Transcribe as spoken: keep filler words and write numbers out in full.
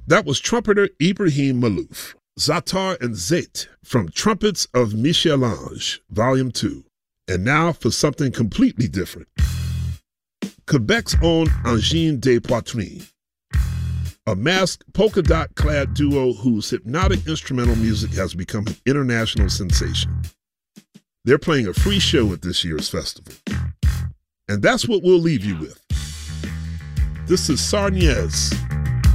That was trumpeter Ibrahim Malouf, Zatar and Zait from Trumpets of Michel-Ange, Volume two. And now for something completely different. Quebec's own Angine des Poitrines, a masked polka dot clad duo whose hypnotic instrumental music has become an international sensation. They're playing a free show at this year's festival. And that's what we'll leave you with. This is Sarniez